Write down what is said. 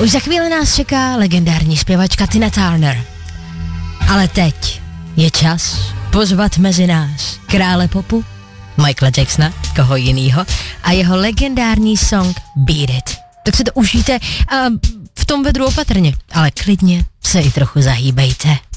Už za chvíli nás čeká legendární zpěvačka Tina Turner. Ale teď je čas pozvat mezi nás krále popu, Michaela Jacksona, koho jinýho, a jeho legendární song Beat It. Tak si to užijte a v tom vedru opatrně, ale klidně se i trochu zahýbejte.